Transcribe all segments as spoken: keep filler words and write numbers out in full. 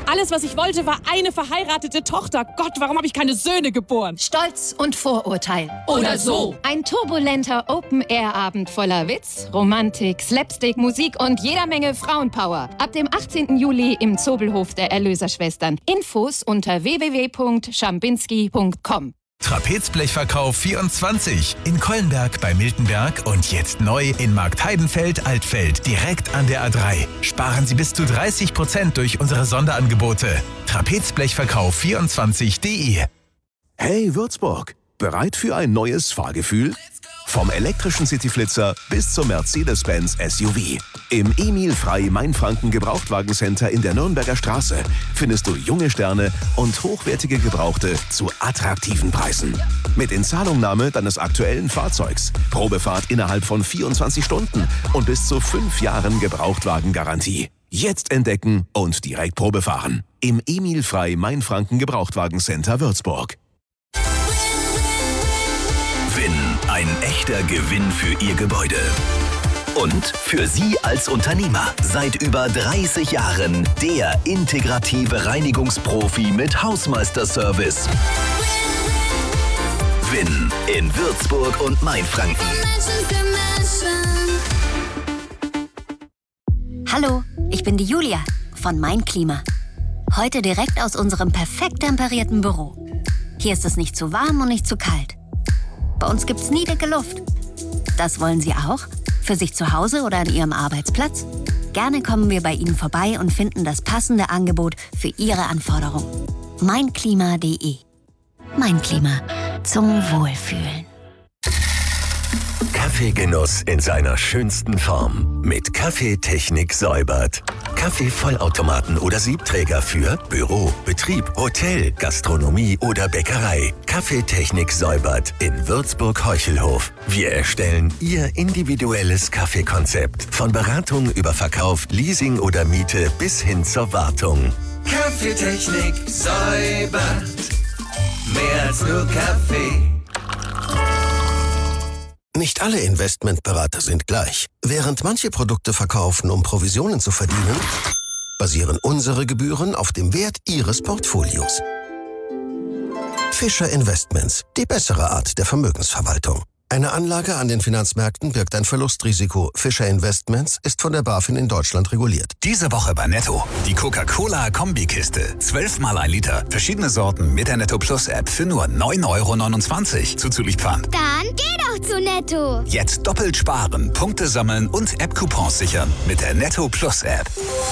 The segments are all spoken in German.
Alles, was ich wollte, war eine verheiratete Tochter. Gott, warum habe ich keine Söhne geboren? Stolz und Vorurteil. Oder so. Ein turbulenter Open-Air-Abend voller Witz, Romantik, Slapstick, Musik und jeder Menge Frauenpower. Ab dem achtzehnten Juli im Zobelhof der Erlöserschwestern. Infos unter w w w punkt schambinski punkt com. Trapezblechverkauf vierundzwanzig in Kollenberg bei Miltenberg und jetzt neu in Marktheidenfeld-Altfeld, direkt an der A drei. Sparen Sie bis zu dreißig Prozent durch unsere Sonderangebote. Trapezblechverkauf vierundzwanzig punkt de. Hey Würzburg, bereit für ein neues Fahrgefühl? Vom elektrischen Cityflitzer bis zum Mercedes-Benz S U V. Im Emil Frey Mainfranken Gebrauchtwagencenter in der Nürnberger Straße findest du junge Sterne und hochwertige Gebrauchte zu attraktiven Preisen. Mit Inzahlungnahme deines aktuellen Fahrzeugs, Probefahrt innerhalb von vierundzwanzig Stunden und bis zu fünf Jahren Gebrauchtwagengarantie. Jetzt entdecken und direkt Probefahren. Im Emil Frey Mainfranken Gebrauchtwagencenter Würzburg. Win, ein echter Gewinn für Ihr Gebäude. Und für Sie als Unternehmer seit über dreißig Jahren der integrative Reinigungsprofi mit Hausmeisterservice. Win in Würzburg und Mainfranken. Hallo, ich bin die Julia von Mein Klima. Heute direkt aus unserem perfekt temperierten Büro. Hier ist es nicht zu warm und nicht zu kalt. Bei uns gibt's nie dicke Luft. Das wollen Sie auch? Für sich zu Hause oder an Ihrem Arbeitsplatz? Gerne kommen wir bei Ihnen vorbei und finden das passende Angebot für Ihre Anforderungen. meinklima punkt de. Mein Klima. Zum Wohlfühlen. Kaffeegenuss in seiner schönsten Form mit Kaffeetechnik Säubert. Kaffeevollautomaten oder Siebträger für Büro, Betrieb, Hotel, Gastronomie oder Bäckerei. Kaffeetechnik Säubert in Würzburg-Heuchelhof. Wir erstellen Ihr individuelles Kaffeekonzept. Von Beratung über Verkauf, Leasing oder Miete bis hin zur Wartung. Kaffeetechnik Säubert. Mehr als nur Kaffee. Nicht alle Investmentberater sind gleich. Während manche Produkte verkaufen, um Provisionen zu verdienen, basieren unsere Gebühren auf dem Wert Ihres Portfolios. Fischer Investments, die bessere Art der Vermögensverwaltung. Eine Anlage an den Finanzmärkten birgt ein Verlustrisiko. Fischer Investments ist von der BaFin in Deutschland reguliert. Diese Woche bei Netto. Die Coca-Cola-Kombikiste. zwölfmal ein Liter. Verschiedene Sorten mit der Netto Plus App für nur neun Euro neunundzwanzig. Zuzüglich Pfand. Dann geh doch zu Netto. Jetzt doppelt sparen, Punkte sammeln und App-Coupons sichern mit der Netto Plus App.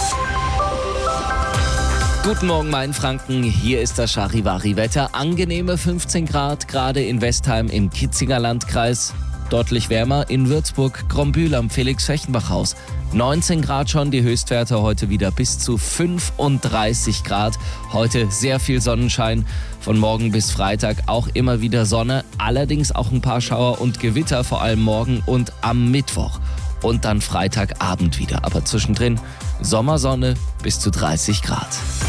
Guten Morgen, Mainfranken. Hier ist das Charivari-Wetter. Angenehme fünfzehn Grad, gerade in Westheim im Kitzinger Landkreis. Deutlich wärmer in Würzburg, Grombühl am Felix-Fechtenbach-Haus. neunzehn Grad schon, die Höchstwerte heute wieder bis zu fünfunddreißig Grad. Heute sehr viel Sonnenschein. Von morgen bis Freitag auch immer wieder Sonne. Allerdings auch ein paar Schauer und Gewitter, vor allem morgen und am Mittwoch. Und dann Freitagabend wieder. Aber zwischendrin Sommersonne bis zu dreißig Grad.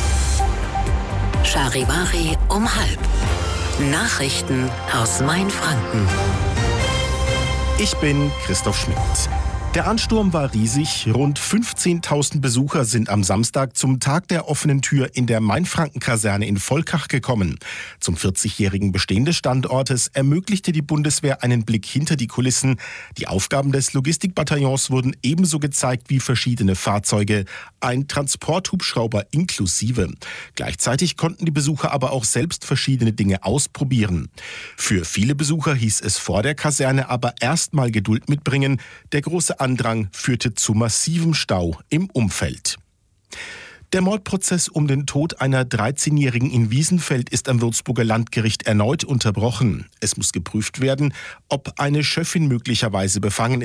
Charivari um halb. Nachrichten aus Mainfranken. Ich bin Christoph Schmidt. Der Ansturm war riesig. Rund fünfzehntausend Besucher sind am Samstag zum Tag der offenen Tür in der Mainfranken-Kaserne in Volkach gekommen. Zum vierzigjährigen Bestehen des Standortes ermöglichte die Bundeswehr einen Blick hinter die Kulissen. Die Aufgaben des Logistikbataillons wurden ebenso gezeigt wie verschiedene Fahrzeuge, ein Transporthubschrauber inklusive. Gleichzeitig konnten die Besucher aber auch selbst verschiedene Dinge ausprobieren. Für viele Besucher hieß es vor der Kaserne aber erstmal Geduld mitbringen. Der große Andrang führte zu massivem Stau im Umfeld. Der Mordprozess um den Tod einer dreizehnjährigen in Wiesenfeld ist am Würzburger Landgericht erneut unterbrochen. Es muss geprüft werden, ob eine Schöffin möglicherweise befangen